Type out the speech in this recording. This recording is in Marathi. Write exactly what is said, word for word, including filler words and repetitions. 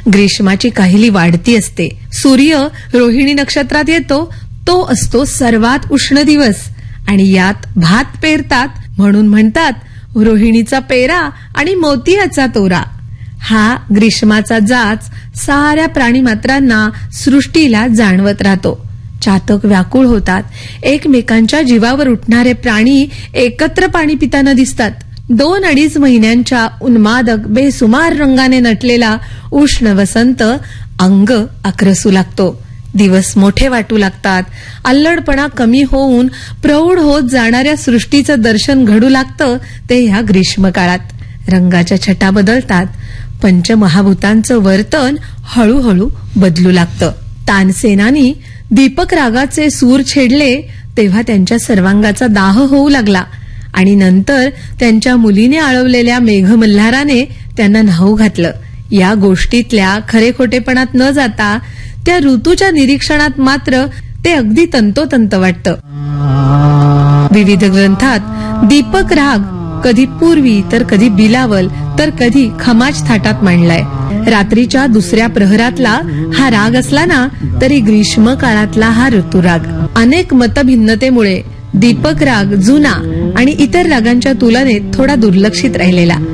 ग्रीष्माची काहिली वाढती असते. सूर्य रोहिणी नक्षत्रात येतो तो असतो सर्वात उष्ण दिवस आणि यात भात पेरतात, म्हणून म्हणतात रोहिणीचा पेरा आणि मोतियाचा तोरा. हा ग्रीष्माचा जाच साऱ्या प्राणीमात्रांना सृष्टीला जाणवत राहतो. चातक व्याकुळ होतात. एकमेकांच्या जीवावर उठणारे प्राणी एकत्र पाणी पिताना दिसतात. दोन अडीच महिन्यांच्या उन्मादक बेसुमार रंगाने नटलेला उष्ण वसंत अंग आक्रसू लागतो. दिवस मोठे वाटू लागतात. अल्लडपणा कमी होऊन प्रौढ होत जाणाऱ्या सृष्टीचं दर्शन घडू लागतं ते ह्या ग्रीष्म काळात. रंगाच्या छटा बदलतात. पंचमहाभूतांचं वर्तन हळूहळू बदलू लागतं. तानसेनानी दीपक रागाचे सूर छेडले तेव्हा त्यांच्या सर्वांगाचा दाह होऊ लागला आणि नंतर त्यांच्या मुलीने आळवलेल्या मेघमल्हाराने त्यांना न्हाऊ घातलं. या गोष्टीतल्या खरेखोटेपणात न जाता त्या ऋतूच्या निरीक्षणात मात्र ते अगदी तंतोतंत वाटतं. विविध ग्रंथात दीपक राग कधी पूर्वी तर कधी बिलावल तर कधी खमाज थाटात मांडलाय. रात्रीच्या दुसऱ्या प्रहरातला हा राग असला ना तरी ग्रीष्म काळातला हा ऋतुराग. अनेक मतभिन्नतेमुळे दीपक राग जुना आणि इतर रागांच्या तुलनेत थोडा दुर्लक्षित राहिलेला.